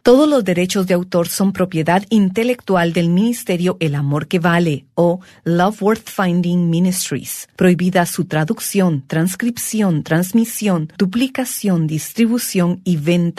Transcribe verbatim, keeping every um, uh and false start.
Todos los derechos de autor son propiedad intelectual del Ministerio El Amor que Vale o Love Worth Finding Ministries. Prohibida su traducción, transcripción, transmisión, duplicación, distribución y venta.